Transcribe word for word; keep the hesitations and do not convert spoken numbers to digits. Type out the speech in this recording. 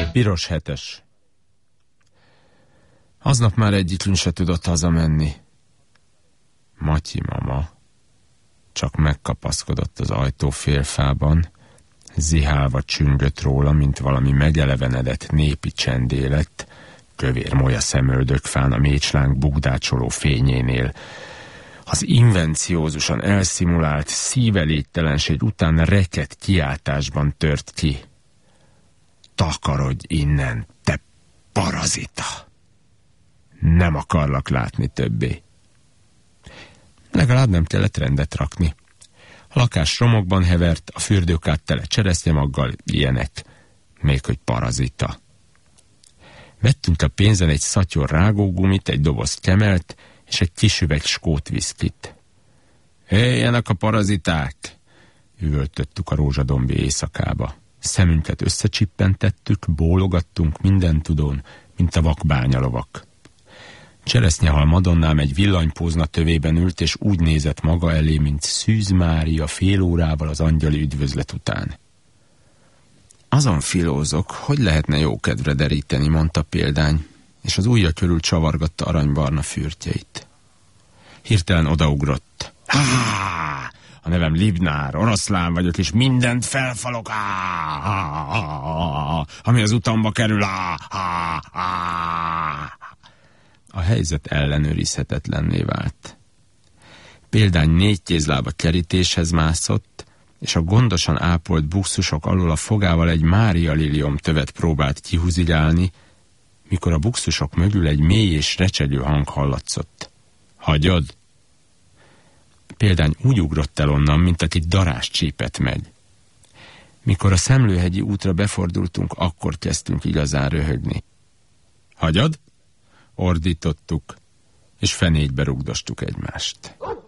Piros hetes. Aznap már egyikünk se tudott hazamenni. Matyi mama csak megkapaszkodott az ajtó félfában, zihálva csüngött róla, mint valami megelevenedett népi csendélet, kövér molya szemöldökfán a mécslánk bugdácsoló fényénél. Az invenciózusan elszimulált szívelégtelenség után reket kiáltásban tört ki. Takarodj innen, te parazita! Nem akarlak látni többé. Legalább nem kellett rendet rakni. A lakás romokban hevert, a fürdőkát tele cseresznyemaggal, ilyenek, még hogy parazita. Vettünk a pénzen egy szatyor rágógumit, egy doboz kemelt, és egy kis üveg skót viszkit. Éljenek a paraziták! Üvöltöttük a rózsadombi éjszakába. Szemünket összecsippentettük, bólogattunk mindentudón, mint a vakbányalovak. Cseresznyehal Madonnám egy villanypózna tövében ült, és úgy nézett maga elé, mint Szűz Mária fél órával az angyali üdvözlet után. Azon filózok, hogy lehetne jókedvre deríteni, mondta Példány, és az ujja körül csavargatta aranybarna fürtjeit. Hirtelen odaugrott. Há! A nevem Libnár, oroszlán vagyok, és mindent felfalok, á, á, á, ami az utamba kerül, á, á, á. A helyzet ellenőrizhetetlenné vált. Példány négy kézlába kerítéshez mászott, és a gondosan ápolt buxusok alól a fogával egy Mária liliom tövet próbált kihúzigálni, mikor a buxusok mögül egy mély és recsegő hang hallatszott. Hagyod? Példány úgy ugrott el onnan, mint akit darás csípett meg. Mikor a Szemlőhegyi útra befordultunk, akkor kezdtünk igazán röhögni. Hagyod? Ordítottuk, és fenékbe rugdostuk egymást.